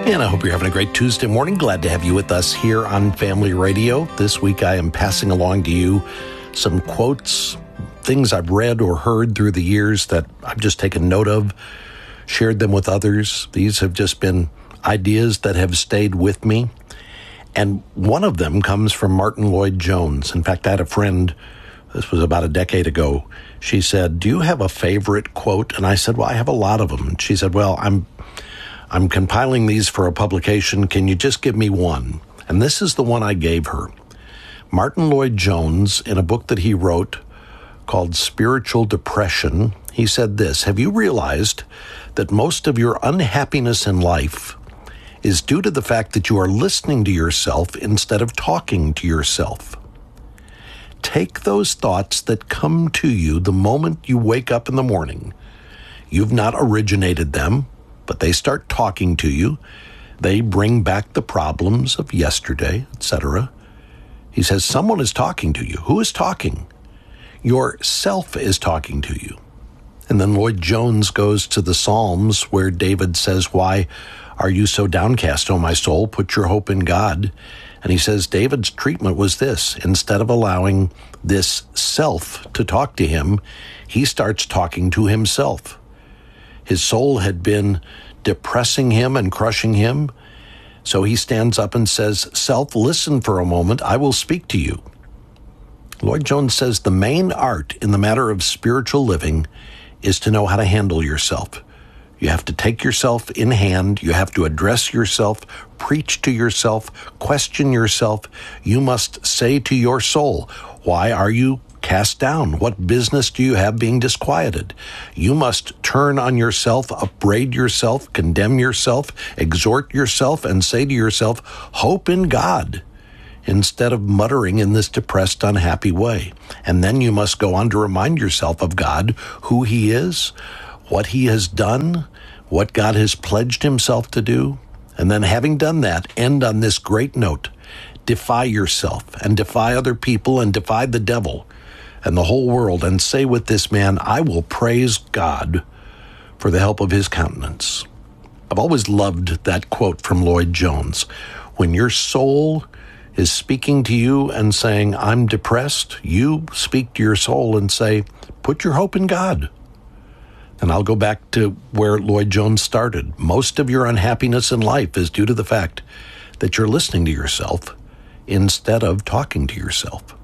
And I hope you're having a great Tuesday morning. Glad to have you with us here on Family Radio. This week I am passing along to you some quotes, things I've read or heard through the years that I've just taken note of, shared them with others. These have just been ideas that have stayed with me. And one of them comes from Martyn Lloyd-Jones. In fact, I had a friend, this was about a decade ago. She said, "Do you have a favorite quote?" And I said, "Well, I have a lot of them." And she said, "Well, I'm compiling these for a publication. Can you just give me one?" And this is the one I gave her. Martyn Lloyd-Jones, in a book that he wrote called Spiritual Depression, he said this: "Have you realized that most of your unhappiness in life is due to the fact that you are listening to yourself instead of talking to yourself? Take those thoughts that come to you the moment you wake up in the morning. You've not originated them, but they start talking to you. They bring back the problems of yesterday, etc." He says, someone is talking to you. Who is talking? Your self is talking to you. And then Lloyd-Jones goes to the Psalms where David says, "Why are you so downcast, O my soul? Put your hope in God." And he says David's treatment was this: instead of allowing this self to talk to him, he starts talking to himself. His soul had been depressing him and crushing him. So he stands up and says, "Self, listen for a moment. I will speak to you." Lloyd-Jones says the main art in the matter of spiritual living is to know how to handle yourself. You have to take yourself in hand. You have to address yourself, preach to yourself, question yourself. You must say to your soul, "Why are you cast down? What business do you have being disquieted?" You must turn on yourself, upbraid yourself, condemn yourself, exhort yourself, and say to yourself, "Hope in God," instead of muttering in this depressed, unhappy way. And then you must go on to remind yourself of God, who He is, what He has done, what God has pledged Himself to do. And then having done that, end on this great note: defy yourself and defy other people and defy the devil and the whole world, and say with this man, "I will praise God for the help of His countenance." I've always loved that quote from Lloyd-Jones. When your soul is speaking to you and saying, "I'm depressed," you speak to your soul and say, "Put your hope in God." And I'll go back to where Lloyd-Jones started. Most of your unhappiness in life is due to the fact that you're listening to yourself instead of talking to yourself.